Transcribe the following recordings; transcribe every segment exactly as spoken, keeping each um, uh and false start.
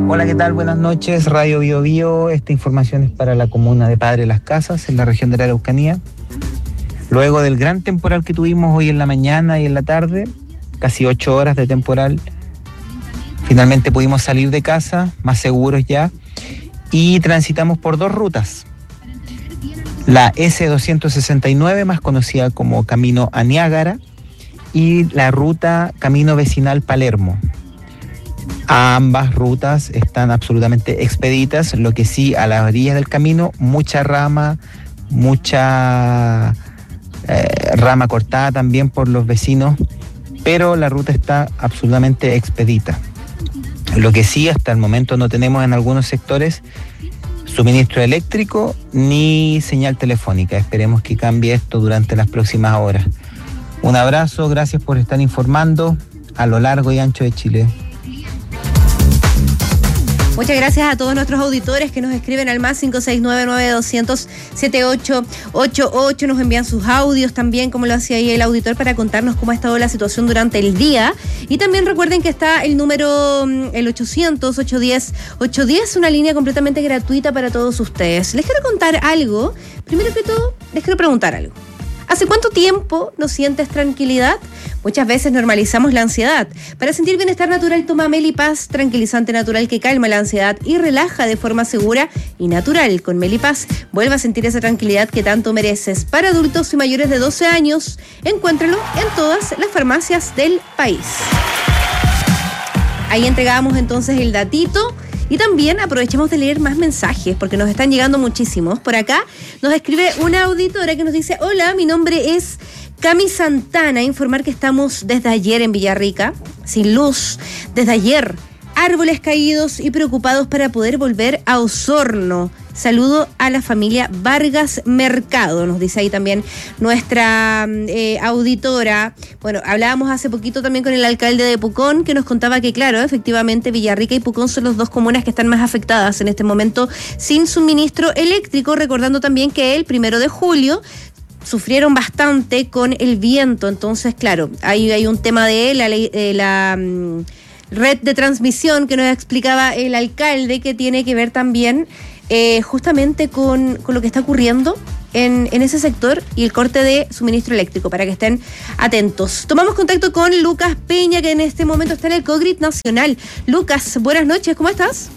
Hola, ¿qué tal? Buenas noches, Radio Bio Bio. Esta información es para la comuna de Padre Las Casas, en la región de la Araucanía. Luego del gran temporal que tuvimos hoy en la mañana y en la tarde, casi ocho horas de temporal, finalmente pudimos salir de casa, más seguros ya, y transitamos por dos rutas. La ese doscientos sesenta y nueve, más conocida como Camino a Niágara, y la ruta Camino Vecinal Palermo. Ambas rutas están absolutamente expeditas, lo que sí, a las orillas del camino, mucha rama, mucha eh, rama cortada también por los vecinos, pero la ruta está absolutamente expedita. Lo que sí, hasta el momento no tenemos en algunos sectores suministro eléctrico ni señal telefónica. Esperemos que cambie esto durante las próximas horas. Un abrazo, gracias por estar informando a lo largo y ancho de Chile. Muchas gracias a todos nuestros auditores que nos escriben al más cinco seis nueve nueve dos cero cero siete ocho ocho ocho, nos envían sus audios también, como lo hacía ahí el auditor, para contarnos cómo ha estado la situación durante el día. Y también recuerden que está el número, el ochocientos, ochocientos diez, ochocientos diez, una línea completamente gratuita para todos ustedes. Les quiero contar algo. Primero que todo, les quiero preguntar algo. ¿Hace cuánto tiempo no sientes tranquilidad? Muchas veces normalizamos la ansiedad. Para sentir bienestar natural, toma Melipaz, tranquilizante natural que calma la ansiedad y relaja de forma segura y natural. Con Melipaz, vuelve a sentir esa tranquilidad que tanto mereces. Para adultos y mayores de doce años, encuéntralo en todas las farmacias del país. Ahí entregamos entonces el datito. Y también aprovechemos de leer más mensajes, porque nos están llegando muchísimos. Por acá nos escribe una auditora que nos dice: hola, mi nombre es Cami Santana. Informar que estamos desde ayer en Villarrica, sin luz, desde ayer, árboles caídos y preocupados para poder volver a Osorno. Saludo a la familia Vargas Mercado, nos dice ahí también nuestra eh, auditora. Bueno, hablábamos hace poquito también con el alcalde de Pucón, que nos contaba que, claro, efectivamente Villarrica y Pucón son las dos comunas que están más afectadas en este momento sin suministro eléctrico, recordando también que el primero de julio sufrieron bastante con el viento. Entonces, claro, ahí hay un tema de la ley, eh, la um, red de transmisión que nos explicaba el alcalde, que tiene que ver también Eh, justamente con, con lo que está ocurriendo en, en ese sector y el corte de suministro eléctrico, para que estén atentos. Tomamos contacto con Lucas Peña, que en este momento está en el COGRIT Nacional. Lucas, buenas noches, ¿cómo estás?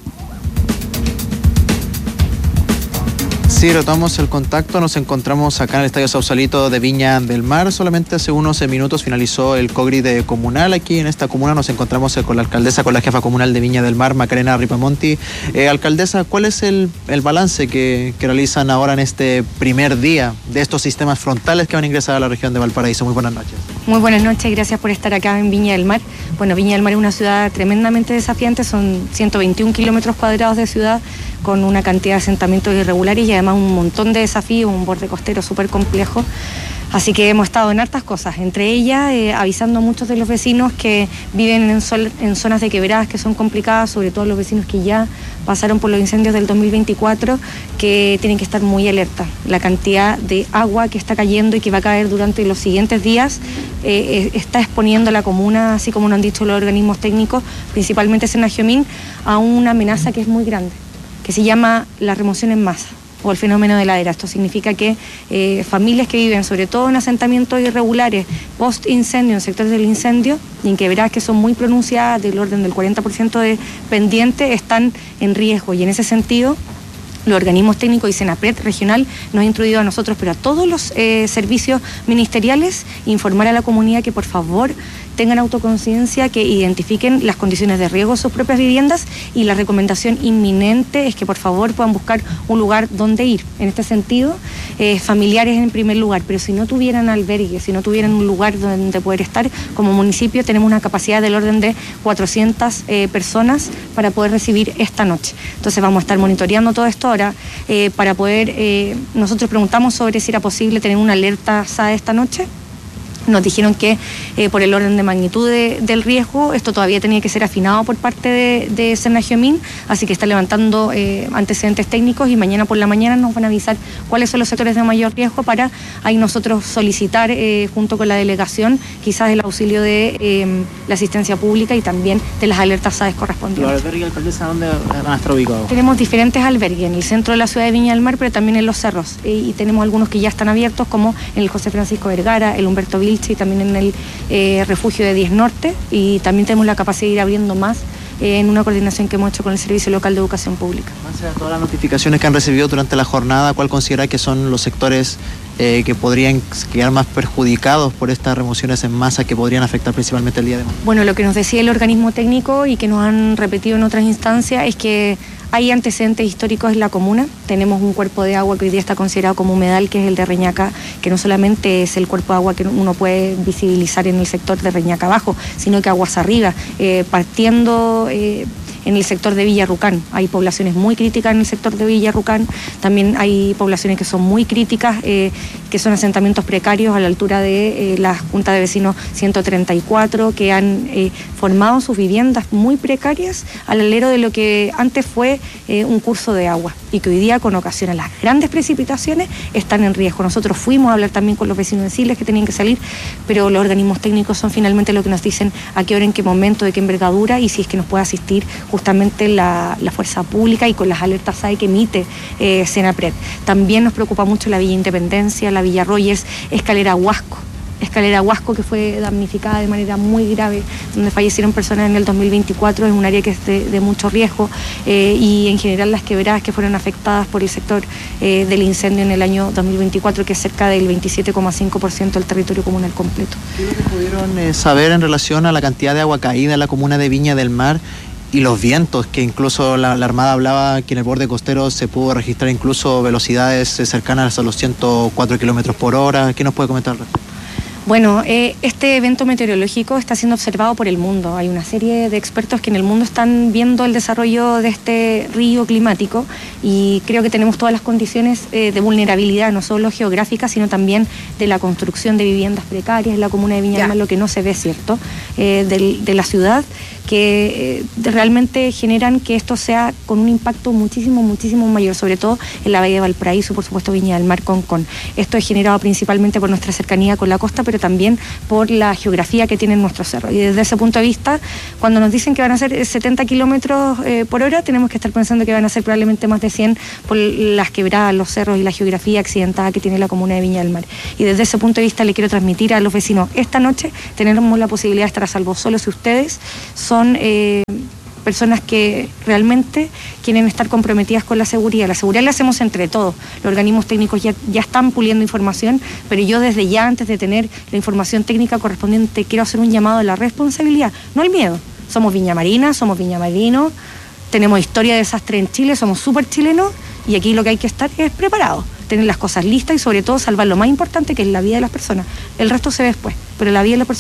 Sí, retomamos el contacto. Nos encontramos acá en el Estadio Sausalito de Viña del Mar. Solamente hace unos minutos finalizó el COGRIT comunal. Aquí en esta comuna nos encontramos con la alcaldesa, con la jefa comunal de Viña del Mar, Macarena Ripamonti. Eh, alcaldesa, ¿cuál es el, el balance que, que realizan ahora en este primer día de estos sistemas frontales que van a ingresar a la región de Valparaíso? Muy buenas noches. Muy buenas noches, gracias por estar acá en Viña del Mar. Bueno, Viña del Mar es una ciudad tremendamente desafiante, son ciento veintiún kilómetros cuadrados de ciudad, con una cantidad de asentamientos irregulares y además un montón de desafíos, un borde costero súper complejo. Así que hemos estado en hartas cosas, entre ellas eh, avisando a muchos de los vecinos que viven en, sol, en zonas de quebradas que son complicadas, sobre todo los vecinos que ya pasaron por los incendios del dos mil veinticuatro, que tienen que estar muy alerta. La cantidad de agua que está cayendo y que va a caer durante los siguientes días eh, está exponiendo a la comuna, así como nos han dicho los organismos técnicos, principalmente Senagiomín, a una amenaza que es muy grande, que se llama la remoción en masa o el fenómeno de ladera. Esto significa que eh, familias que viven sobre todo en asentamientos irregulares, post incendio, en sectores del incendio, y en quebradas que son muy pronunciadas, del orden del cuarenta por ciento de pendiente, están en riesgo. Y en ese sentido, los organismos técnicos y Senapred regional nos ha instruido a nosotros, pero a todos los eh, servicios ministeriales, informar a la comunidad que por favor tengan autoconciencia, que identifiquen las condiciones de riesgo de sus propias viviendas, y la recomendación inminente es que por favor puedan buscar un lugar donde ir. En este sentido, eh, familiares en primer lugar, pero si no tuvieran albergue, si no tuvieran un lugar donde poder estar, como municipio tenemos una capacidad del orden de cuatrocientas eh, personas para poder recibir esta noche. Entonces vamos a estar monitoreando todo esto ahora eh, para poder, eh, nosotros preguntamos sobre si era posible tener una alerta S A E esta noche. Nos dijeron que eh, por el orden de magnitud de, del riesgo, esto todavía tenía que ser afinado por parte de, de Senagiomín, así que está levantando eh, antecedentes técnicos y mañana por la mañana nos van a avisar cuáles son los sectores de mayor riesgo para ahí nosotros solicitar eh, junto con la delegación quizás el auxilio de eh, la asistencia pública y también de las alertas S A E S correspondientes. ¿Los albergues, alcaldesa, dónde van a estar ubicados? Tenemos diferentes albergues en el centro de la ciudad de Viña del Mar, pero también en los cerros eh, y tenemos algunos que ya están abiertos como en el José Francisco Vergara, el Humberto Vilche y también en el eh, refugio de diez Norte, y también tenemos la capacidad de ir abriendo más eh, en una coordinación que hemos hecho con el Servicio Local de Educación Pública. Base a todas las notificaciones que han recibido durante la jornada, ¿cuál considera que son los sectores eh, que podrían quedar más perjudicados por estas remociones en masa que podrían afectar principalmente el día de mañana? Bueno, lo que nos decía el organismo técnico y que nos han repetido en otras instancias es que hay antecedentes históricos en la comuna. Tenemos un cuerpo de agua que hoy día está considerado como humedal, que es el de Reñaca, que no solamente es el cuerpo de agua que uno puede visibilizar en el sector de Reñaca abajo, sino que aguas arriba, eh, partiendo eh, en el sector de Villarrucán. Hay poblaciones muy críticas en el sector de Villarrucán, también hay poblaciones que son muy críticas, eh, que son asentamientos precarios a la altura de eh, la Junta de Vecinos ciento treinta y cuatro, que han eh, formado sus viviendas muy precarias al alero de lo que antes fue eh, un curso de agua y que hoy día, con ocasión a las grandes precipitaciones, están en riesgo. Nosotros fuimos a hablar también con los vecinos, decirles que tenían que salir, pero los organismos técnicos son finalmente los que nos dicen a qué hora, en qué momento, de qué envergadura y si es que nos puede asistir justamente la, la fuerza pública y con las alertas S A E que emite eh, Senapred. También nos preocupa mucho la Villa Independencia, la Villa Royes, Escalera Huasco. Escalera Huasco, que fue damnificada de manera muy grave, donde fallecieron personas en el dos mil veinticuatro, es un área que es de, de mucho riesgo, eh, y en general las quebradas que fueron afectadas por el sector eh, del incendio en el año dos mil veinticuatro, que es cerca del veintisiete coma cinco por ciento del territorio comunal completo. ¿Qué es lo que pudieron eh, saber en relación a la cantidad de agua caída en la comuna de Viña del Mar y los vientos, que incluso la, la Armada hablaba que en el borde costero se pudo registrar incluso velocidades eh, cercanas a los ciento cuatro kilómetros por hora? ¿Qué nos puede comentar al respecto? Bueno, eh, este evento meteorológico está siendo observado por el mundo. Hay una serie de expertos que en el mundo están viendo el desarrollo de este río climático y creo que tenemos todas las condiciones eh, de vulnerabilidad, no solo geográfica, sino también de la construcción de viviendas precarias en la comuna de Viña del Mar, lo que no se ve, ¿cierto?, eh, de, de la ciudad, que eh, realmente generan que esto sea con un impacto muchísimo, muchísimo mayor, sobre todo en la Bahía de Valparaíso, por supuesto Viña del Mar, Concón. Esto es generado principalmente por nuestra cercanía con la costa, pero también por la geografía que tienen nuestros cerros. Y desde ese punto de vista, cuando nos dicen que van a ser setenta kilómetros eh, por hora, tenemos que estar pensando que van a ser probablemente más de cien por las quebradas, los cerros y la geografía accidentada que tiene la comuna de Viña del Mar. Y desde ese punto de vista le quiero transmitir a los vecinos, esta noche tenemos la posibilidad de estar a salvo solo si ustedes son eh, personas que realmente quieren estar comprometidas con la seguridad. La seguridad la hacemos entre todos. Los organismos técnicos ya, ya están puliendo información, pero yo desde ya, antes de tener la información técnica correspondiente, quiero hacer un llamado a la responsabilidad, no al miedo. Somos viñamarinas, somos viñamarinos, tenemos historia de desastre en Chile, somos súper chilenos y aquí lo que hay que estar es preparados, tener las cosas listas y sobre todo salvar lo más importante, que es la vida de las personas. El resto se ve después, pero la vida de las personas